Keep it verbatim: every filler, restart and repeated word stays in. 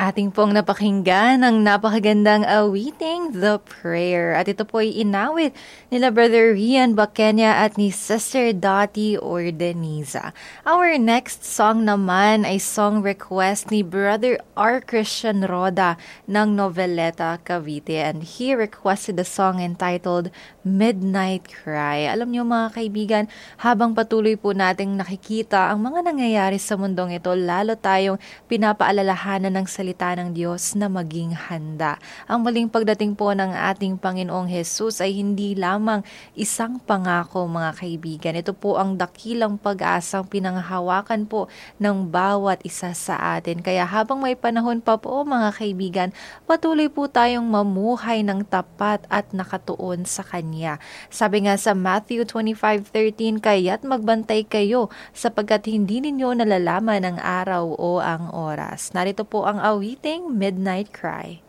Ating pong napakinggan ang napakagandang awiting, The Prayer. At ito po ay inawit nila Brother Rian Bakenya at ni Sister Dottie Ordeniza. Our next song naman ay song request ni Brother R. Christian Roda ng Noveleta, Cavite. And he requested the song entitled Midnight Cry. Alam niyo mga kaibigan, habang patuloy po nating nakikita ang mga nangyayari sa mundong ito, lalo tayong pinapaalalahanan ng salita ng Diyos na maging handa. Ang muling pagdating po ng ating Panginoong Hesus ay hindi lamang isang pangako mga kaibigan. Ito po ang dakilang pag-asang pinanghahawakan po ng bawat isa sa atin. Kaya habang may panahon pa po mga kaibigan, patuloy po tayong mamuhay ng tapat at nakatuon sa Kanya. Sabi nga sa Matthew twenty-five thirteen, kaya't magbantay kayo sapagkat hindi ninyo nalalaman ang araw o ang oras. Narito po ang awiting Midnight Cry.